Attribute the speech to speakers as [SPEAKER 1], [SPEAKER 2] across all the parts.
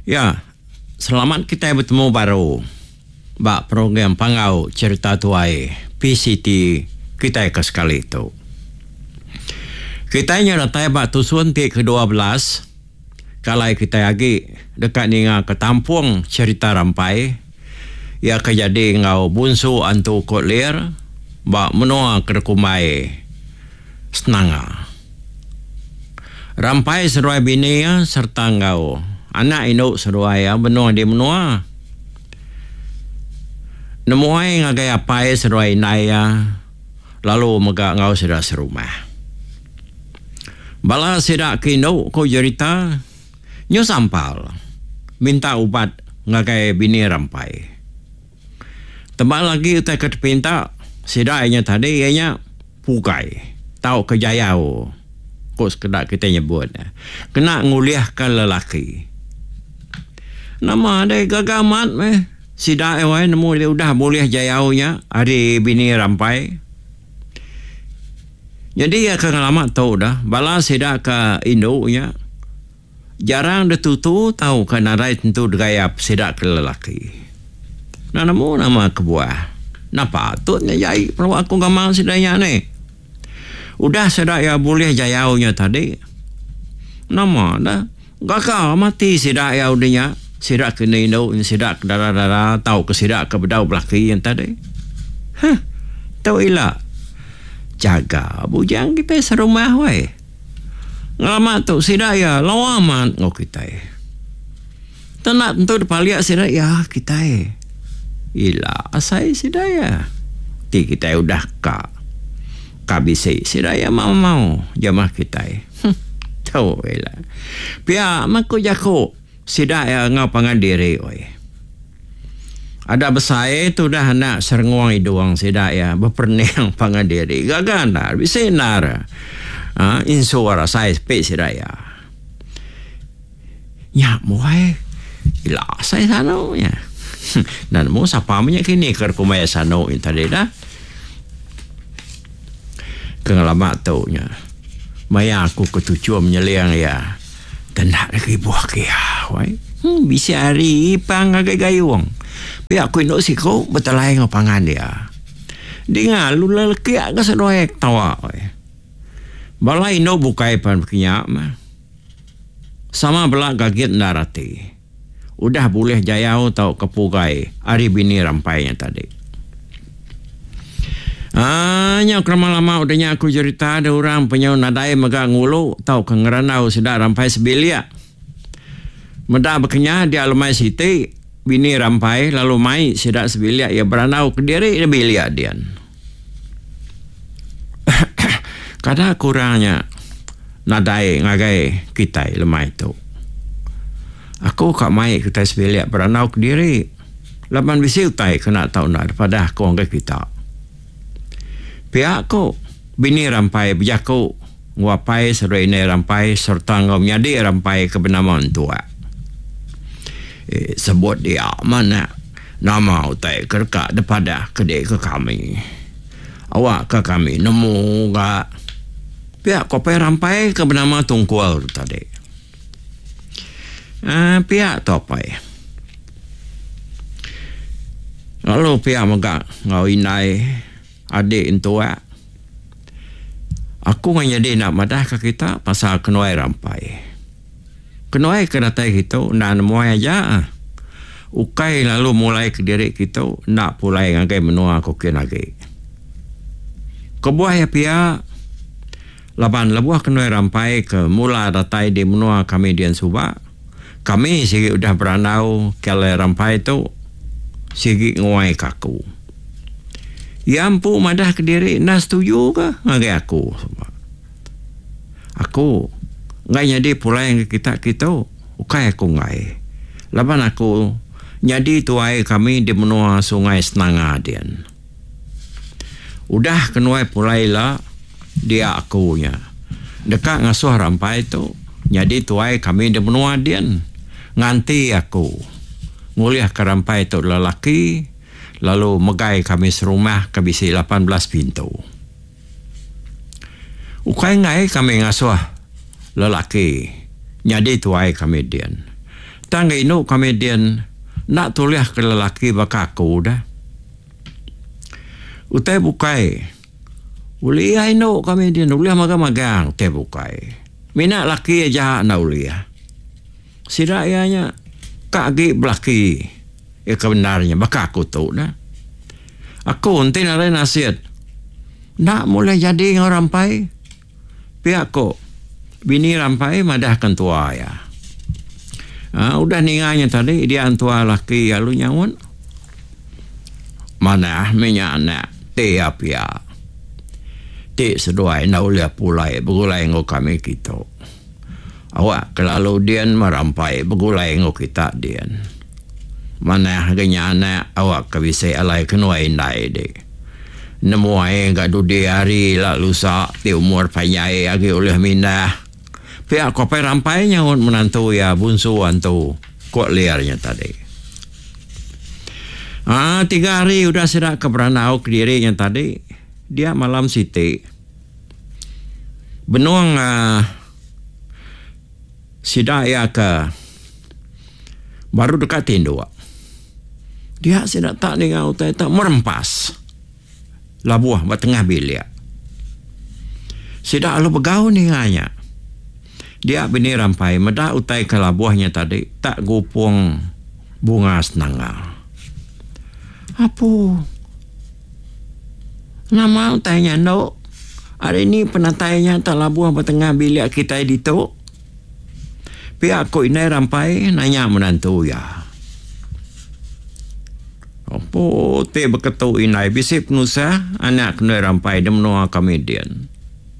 [SPEAKER 1] Ya, selamat kita bertemu baru. Bak program Pangau Cerita Tuai PCT kita ke sekali itu. Kita nyeratai bak tusun ke-12 kalau kita lagi dekat ninga ketampung cerita rampai ya kejadi ngau bunsu antu kotlir bak menua kerekumai senanga. Rampai seruai bini ya, serta ngau anak induk seruai ya benua di menua. Nemuai ngagai apai seruai naya lalu megak ngau sudah serumah. Bala sidak kino ko cerita nyo sampal minta ubat ngagai bini rampai. Tembak lagi utai ketepinta sidaknya tadi ianya pukai tau kejayau ko sekedar kita nyebut kena nguliahkan lelaki. Nama ada gagamat meh sidak awai nemu dia udah boleh jayaunya hari bini rampai. Jadi ya kan lama tahu dah bala sidak ke Indo-nya jarang detutu tahu kan narai tentu gaya sidak ke lelaki. Nah nemu nama kebuah. Napa patutnya jai perlu aku gamal sidaknya ni. Udah sidak ya boleh jayaunya tadi. Nama dah gakau mati sidak ya udahnya. Sidak ke Indo, sidak ke darah-darah tahu ke sidak ke bedau belaki yang tadi. Tahu ilah. Jaga bujang kita serumah weh. Ngalamat tu sidak ya lawaman ngau kita. Tenak tentu dipaliak sidak ya kita. Ila asai sidak ya. Ti kita udah kabisi sidak ya mau jamah kita. Tahu ila. Pia maku jako sidak ya ngau pangandiri oi. Ada besai tu dah nak serngwang iduang sidak ya berperniang pangandiri gaganar bisinar insuara sai pe sidak ya nya muai ila sai sano ya dan mo sapa punya kini ker kumaya sano in tadi dah kengalama tu nya maya aku ketujuh menyeliang ya dan nak lagi buah kia wai bisa hari pang agak-gayung. Pihak aku induk si kau betul lain ngapangan dia. Dia lu lelaki agak sedoek tawa. Balai induk bukai pan berkenyak mah. Sama belak gagit narati. Udah boleh jayau tau kepugai hari bini rampainya tadi. Nya lama udahnya aku cerita ada orang penyau nadai megak ngulu tau kengeranau sudah rampai sebilia. Meda berkenyak di alamai siti bini rampai lalu mai sidak sebilia ia beranau ke diri bilia dian. Kada kurangnya nadai ngagai kita lemai itu. Aku kak mai kita sebilia beranau ke diri. Lapan bisi utai kena tahu nak daripada aku ngagai kita. Pihak aku bini rampai berjaku nguapai seruai ini rampai serta ngau menyadi rampai kebenaran tua. Sebut dia mana nama utai kerka daripada kedai ke kami. Awak ke kami nemu gak pihak kopi rampai ke bernama Tungkual tadi. Pihak tu apa ya? Lalu pihak megak ngau inai adik intua. Aku ngajadi nak madah ke kita pasal kenuai rampai. Kenuai kedatai kita nak nemuai aja. Ukai lalu mulai ke diri kita nak pulai ngagai menua kokin lagi. Kebuah ya pia laban lebuah kenuai rampai ke mula datai di menua kami dian suba. Kami sigi udah beranau kalau rampai tu sigi nguai kaku. Yampu madah ke diri nak setuju ke ngagai aku. Aku ngai jadi pulai yang kita ukai aku ngai. Laban aku jadi tuai kami di menua sungai Senanga dian. Udah kenuai pulai lah dia akunya. Dekat ngasuh rampai tu jadi tuai kami di menua dian. Nganti aku nguliah ke rampai tu lelaki lalu megai kami serumah ke bisi 18 pintu. Ukai ngai kami ngasuh lelaki. Jadi tuai kami dian. Tangga ino kemudian nak tuliah ke lelaki bakaku dah. Utai bukai. Uliah ino kemudian uliah magang-magang utai bukai. Mina laki aja nak uliah. Sida ianya kaki belaki. Ya kebenarnya bakaku tu dah. Aku nanti narai nasihat. Nak mulai jadi orang rampai. Pihak ko. Bini rampai madahkan tua ya. Udah ninganya tadi. Dia antua laki ya lu nyawun. Mana minyak anak. Tiap ya. Tik seduai na ulia pulai. Begulai ngok kami kita. Awak kelalu dian merampai. Begulai ngok kita dian. Mana harganya anak awak kabisai alai kenuai indai dek. Nemu ay gak dudi hari lah lusa ti umur payai agi oleh mindah. Pihak kopai rampainya menantu ya bunsu antu kok liarnya tadi. 3 hari udah sedak keberanau ke dirinya tadi. Dia malam siti. Benuang sidak ya ke baru dekatin dua. Dia sidak tak dengan utai tak merempas labuah bertengah bilik. Sidak lu begau dengannya. Dia bini rampai meda utai ke labuahnya tadi tak gupung bunga senanga. Apa? Nama utainya no. Hari ini penatainya tak labuah bertengah bilik kita di tu. Pihak aku ini rampai nanya menantu ya. Apa te berketu inai bisip nusa anak kena rampai dia menua komedian.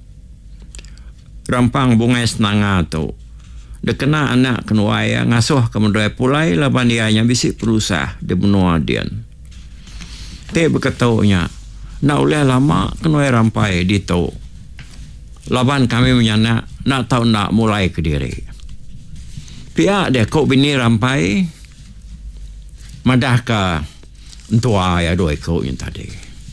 [SPEAKER 1] Rampang bunga senanga tu. Dia kena anak kena waya ngasuh kemudian pulai laban dianya bisip perusaha dia menua dian. Te berketunya. Nak oleh lama kena rampai di tu. Laban kami menyana nak tahu nak mulai ke diri. Pihak dia kok bini rampai madah ke tua ya dua ekor yang tadi.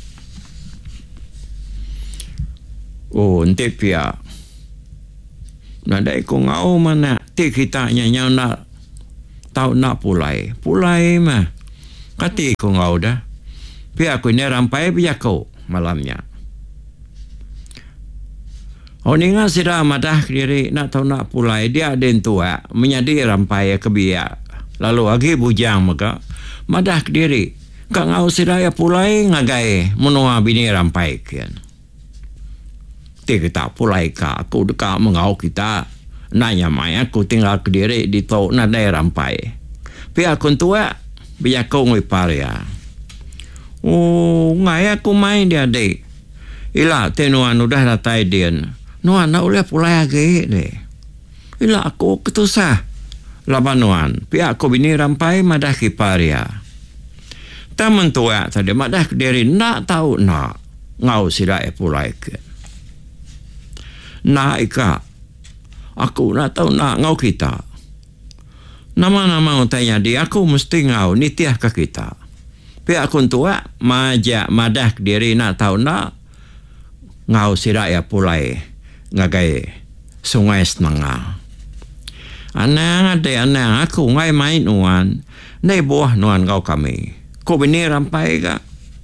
[SPEAKER 1] Nanti pihak. Nada ekor ngau mana. Ti kita nyanya nak tahu nak pulai. Pulai mah. Kati ekor ngau dah. Pihak aku ini rampai pihak kau malamnya. Ninga sida madah diri nak tahu nak pulai. Dia ada tua. Menyadi rampai ke biak. Lalu lagi bujang maka. Madah diri. Kang au sidaya pulai ngagai menua bini rampai kian. Kita pulai ka aku dekat mengau kita. Nanya mai aku tinggal ke diri di tau nadai rampai. Pi aku tua biar kau ngui paria. Ngai aku main dia dek. Ila tenuan udah datai dian. Nuan nak boleh pulai lagi dek. Ila aku ketusah. Labanuan. Pi aku bini rampai madah ki paria. Taman tua tadi madah diri nak tahu nak ngau sirai pulai ke. Nak ika. Aku nak tahu nak ngau kita. Nama-nama tanya dia aku mesti ngau nitiah ke kita. Pihak aku tua majak madah diri nak tahu nak ngau sirai pulai ngagai sungai senanga. Anak ada anak aku ngai main nuan. Nei buah nuan ngau kami. Kau bini rampai ka?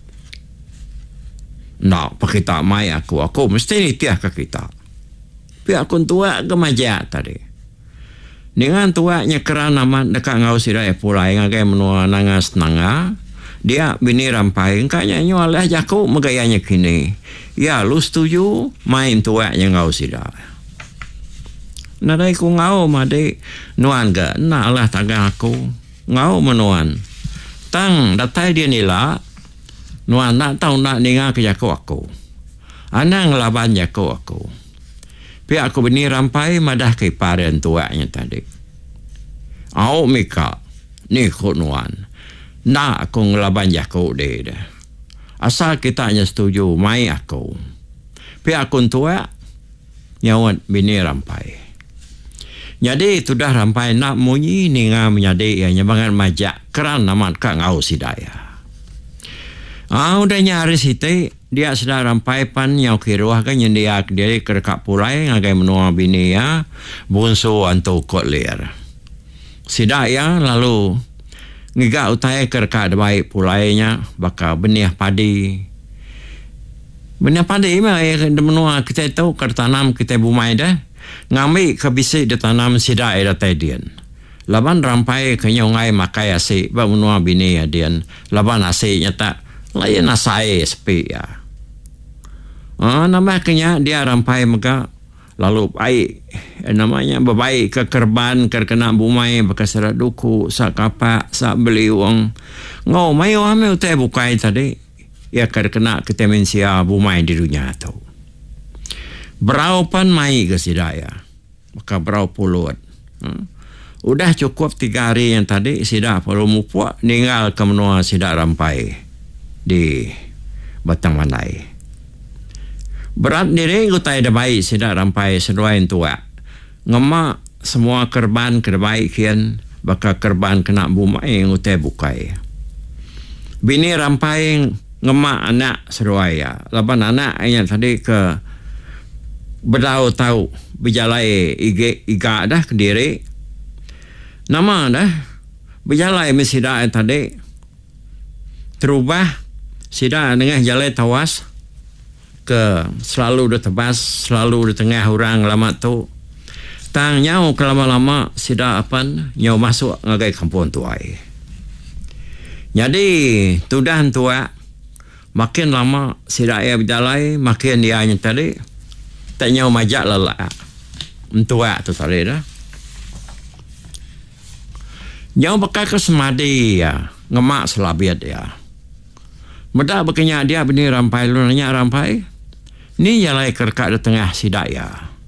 [SPEAKER 1] Nak pakai tak mai aku. Aku mesti nitiah ke kita. Pihak aku tua ke majak tadi. Dengan tuanya kerana dekat ngau sirai pulai ngagai menua nangas nanga. Dia bini rampai. Kanya nyual lah jaku megayanya kini. Ya lu setuju main tuanya ngau sirai. Nadai ku ngau madi nuan ke. Nak lah tagang aku. Ngau menuan. Tang datai dia nila nuan nak tahu nak ninga ke jaku aku. Anang laban jaku aku. Pihak aku bini rampai madah ke paren tuanya tadi. Au mika ni ko nuan. Nak aku ngelaban jaku dia dah. Asal kita hanya setuju mai aku. Pihak aku tua nyawat bini rampai. Jadi sudah rampai nak munyi ninga menyadi ianya bangan majak keran naman ka ngau sidaya. Udah nyari siti dia sudah rampai pan nyau kiruah kan nyendiak dia kerekak pulai ngagai menua bini ya bunsu antu kot lir. Sidak ya lalu ngigak utai kerka baik pulainya bakal benih padi. Benih padi mah menua kita tahu kertanam kita bumai dah. Ngambil kebisik ditanam sidak ada tadian. Laban rampai ke nyongai makai asik ba menua bini adian. Laban asiknya tak lain asai sepi ya. Namanya dia rampai maka lalu baik namanya berbaik ke kerban kena bumai bekas serat duku sak kapak sak beli uang ngau mai ame utai bukai tadi ya kena kita mensia bumai di dunia tu beraupan mai ke sidaya maka berau puluh udah cukup 3 hari yang tadi sidak perlu mupuak ninggal ke menua sidak rampai di Batang Mandai. Berat diri utai dah baik sidak rampai seduain tua. Ngemak semua kerban baik kian bakal kerban kena bumai utai bukai. Bini rampai ngemak anak seduaya. Lapan anak yang tadi ke tahu berjalai iga dah ke diri. Nama dah berjalai mesidak yang tadi terubah sidak dengan jalai tawas ke selalu di tebas, selalu di tengah orang lama tu. Tang nyau ke lama-lama sidak apan nyau masuk ngagai kampung tuai. Jadi tudan tua makin lama sidak ia berjalai makin dia yang tadi tak nyau majak lelak. Tua tu tadi dah. Nyau bakal ke semadi ya, ngemak selabiat ya. Medak berkenyak dia bini rampai lu nanya rampai. Ni jalai kerkat di tengah sidak ya.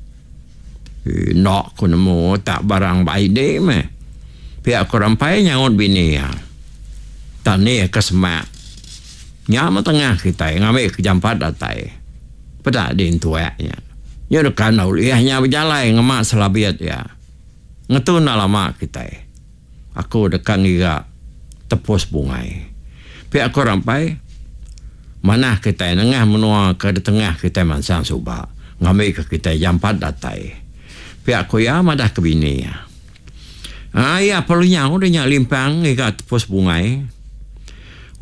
[SPEAKER 1] Nak ku nemu tak barang baik dek meh. Pihak ku rampai nyaut bini ya. Tak ni kesemak. Nyama tengah kita ngambil kejampat datai. Pedak din tuaknya. Ya dekan uliahnya berjalai ngemak selabiat ya. Ngetun lama kita. Aku dekan juga tepus bungai. Pihak ku rampai mana kita nengah menua ke tengah kita mansang subak ngambil ke kita jampat datai pihak koya madah ke bini ya ya perlunya udah nyak limpang ikat pos bungai